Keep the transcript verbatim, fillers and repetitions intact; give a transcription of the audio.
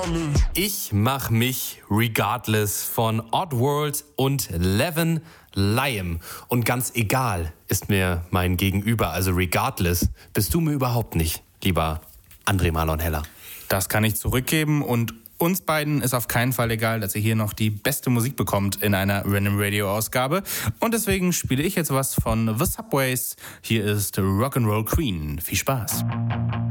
Ich mach mich regardless von Oddworld und Levin Liam. Und ganz egal ist mir mein Gegenüber, also regardless, bist du mir überhaupt nicht, lieber André Marlon Heller. Das kann ich zurückgeben und uns beiden ist auf keinen Fall egal, dass ihr hier noch die beste Musik bekommt in einer Random Radio Ausgabe. Und deswegen spiele ich jetzt was von The Subways. Hier ist Rock'n'Roll Queen. Viel Spaß.